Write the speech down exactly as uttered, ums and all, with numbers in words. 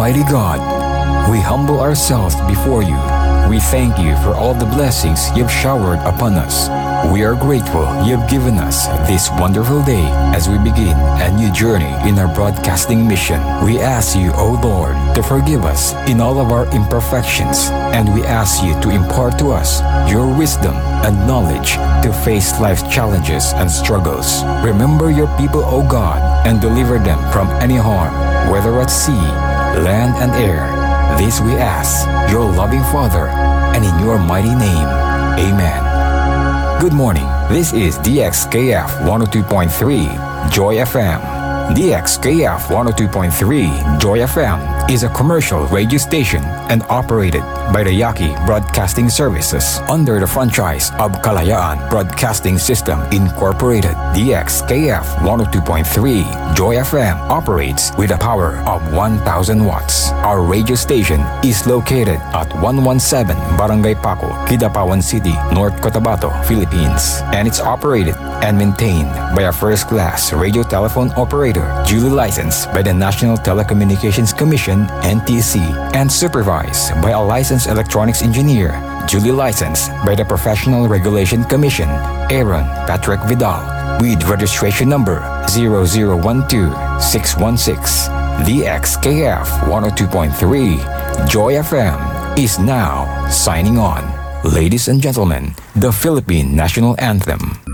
Almighty God, we humble ourselves before you. We thank you for all the blessings you've showered upon us. We are grateful you've given us this wonderful day as we begin a new journey in our broadcasting mission. We ask you, O Lord, to forgive us in all of our imperfections, and we ask you to impart to us your wisdom and knowledge to face life's challenges and struggles. Remember your people, O God, and deliver them from any harm, whether at sea, land, and air. This we ask, your loving Father, and in your mighty name. Amen. Good morning. This is D X K F one oh two point three Joy F M. D X K F one oh two point three Joy F M is a commercial radio station and operated by the Yaqui Broadcasting Services under the franchise of Kalayaan Broadcasting System Incorporated. D X K F one oh two point three Joy F M operates with a power of one thousand watts. Our radio station is located at one seventeen Barangay Paco, Kidapawan City, North Cotabato, Philippines, and it's operated and maintained by a first-class radio telephone operator duly licensed by the National Telecommunications Commission N T C and supervised by a licensed electronics engineer duly licensed by the Professional Regulation Commission, Aaron Patrick Vidal, with registration number zero zero one two six one six. D X K F one oh two point three Joy F M is now signing on. Ladies and gentlemen, the Philippine National Anthem.